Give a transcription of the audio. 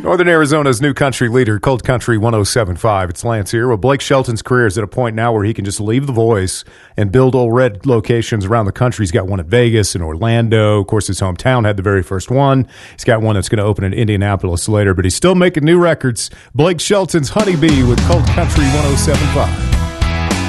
Northern Arizona's new country leader, Cold Country 107.5. It's Lance here. Well, Blake Shelton's career is at a point now where he can just leave The Voice and build Old Red locations around the country. He's got one at Vegas and Orlando. Of course, his hometown had the very first one. He's got one that's going to open in Indianapolis later, but he's still making new records. Blake Shelton's Honeybee with Cold Country 107.5.